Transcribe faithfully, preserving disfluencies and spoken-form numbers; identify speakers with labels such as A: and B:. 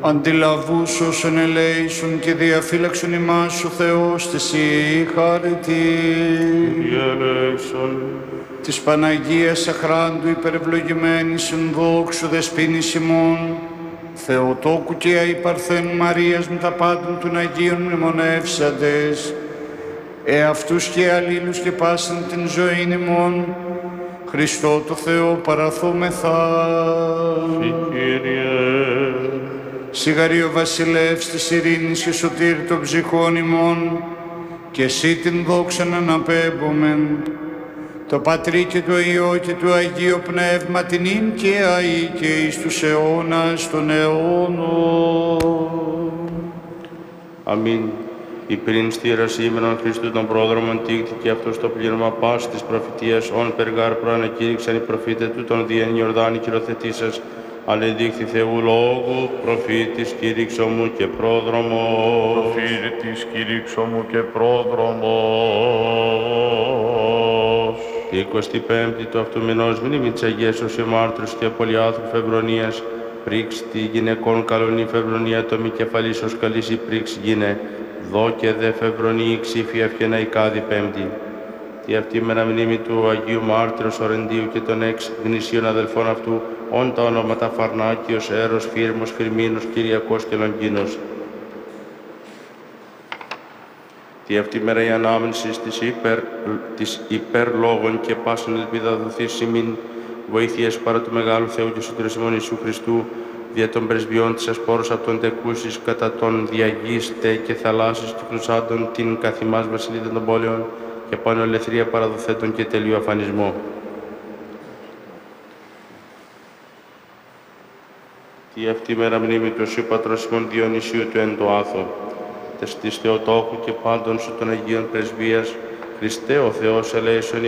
A: αντιλαβούς όσων ελέησον και διαφύλαξον ημάς ο Θεός της η χάρητη.
B: Διελέησον.
A: Της Παναγίας Αχράντου υπερευλογημένης εν δόξου δεσποίνης ημών, Θεοτόκου και αϊπαρθέν Μαρίας με τα πάντων των Αγίων μνημονεύσαντες, εαυτούς και αλλήλους και πάσαν την ζωήν ημών, Χριστό το Θεό παραθούμεθα.
B: Συ Κύριε.
A: Σιγαρίο βασιλεύς της ειρήνης και σωτήρ των ψυχών ημών, και εσύ την δόξαν αναπέμπομεν, το Πατρί και το Υιό και το Αγίο Πνεύμα την ίν και αεί και εις τους αιώνας των αιώνων.
B: Αμήν. Υπήρην στήρα σήμερον Χριστού των πρόδρομων τύχτη και αυτό το πλήρωμα πάση της προφητείας, όν περγάρ προανακήρυξαν οι προφήτε του των διεν Ιορδάνη κυροθετήσας, αλλά δείχθη Θεού λόγου, προφήτης κήρυξο μου και πρόδρομος.
C: Προφήτης κήρυξο μου και πρόδρομος.
B: Είκοστη πέμπτη του αυτού μηνός μνήμη της Αγίας Οσιομάρτρους και πολυάθρω Φεβρονίας, πρίξ τη γυναικών καλονή Φεβρονία το μη κεφαλής ως καλής η πρίξ γίνε, δώ και δε Φεβρονή ξύφη αυχένα η κάδη πέμπτη. Τη αυτή μέρα μνήμη του Αγίου Μάρτυρος Ορεντίου και των έξι γνησίων αδελφών αυτού, όν τα ονόματα Φαρνάκιος, Έρος, Φύρμος, Χρυμίνος, Κυριακός και Λογγίνος. Τη αυτή μέρα η ανάμνηση της υπερ, της υπερλόγων και πάσων ελπίδα δοθεί σημείν βοήθειας παρά του Μεγάλου Θεού και Σωτήρος ημών Ιησού Χριστού, δια των πρεσβειών της ασπόρους από τον τεκούσεις κατά των διαγείς τε και θαλάσσης και κρουσάντων την καθημάς βασιλίδα των πόλεων και πάνω ελευθερία παραδοθέτων και τελείο αφανισμό. Τη αυτή μέρα μνήμη του Οσίου Πατρός ημών Διονυσίου του εν το άθο, τες της Θεοτόκου και πάντων σου των Αγίων Πρεσβείας, Χριστέ ο Θεός ελέησον